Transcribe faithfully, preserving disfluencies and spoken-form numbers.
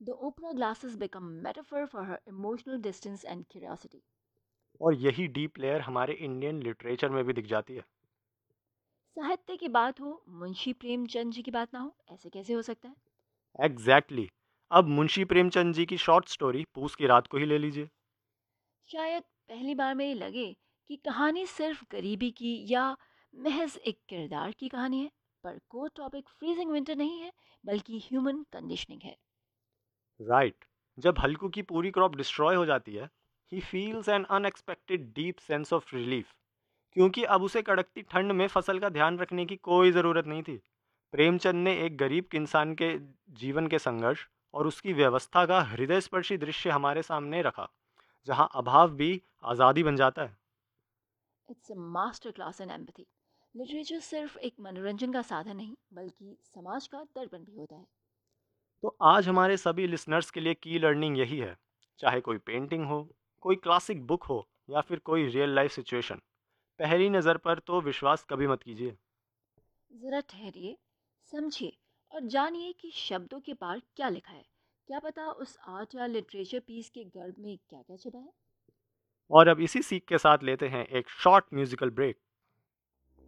The opera glasses become metaphor for her emotional distance and curiosity. और यही deep layer हमारे Indian literature में भी दिख जाती है। साहित्य की बात हो, मुंशी प्रेमचंद जी की बात ना हो, ऐसे कैसे हो सकता है? Exactly exactly. अब मुंशी प्रेमचंद जी की शॉर्ट स्टोरी पूस की रात को ही ले लीजिए। शायद पहली बार में ये लगे कि कहानी सिर्फ गरीबी की या महज एक किरदार की कहानी है, पर कोर टॉपिक फ्रीजिंग विंटर नहीं है, बल्कि ह्यूमन कंडीशनिंग है। Right right. जब हल्कू की पूरी क्रॉप डिस्ट्रॉय हो जाती है, he feels N unexpected deep sense of relief, क्योंकि अब उसे कड़कती ठंड में फसल का ध्यान रखने की कोई ज़रूरत नहीं थी। प्रेमचंद ने एक गरीब इंसान के जीवन के संघर्ष और उसकी व्यवस्था का हृदयस्पर्शी दृश्य हमारे सामने रखा, जहां अभाव भी आज़ादी बन जाता है। It's a master class in empathy. Literature सिर्फ एक मनोरंजन का साधन नहीं, बल्कि समाज का दर्पण भी होता है। तो आज हमारे सभी लिसनर्स के लिए की लर्निंग यही है, चाहे कोई पेंटिंग हो, कोई क्लासिक बुक हो, या फिर कोई रियल लाइफ सिचुएशन, पहली नज़र पर तो विश्वास कभी मत कीजिए। ज़रा ठहरिए, समझिए और जानिए कि शब्दों के पार क्या लिखा है। क्या पता उस आर्ट या लिटरेचर पीस के गर्भ में क्या क्या छिपा है। और अब इसी सीख के साथ लेते हैं एक शॉर्ट म्यूजिकल ब्रेक।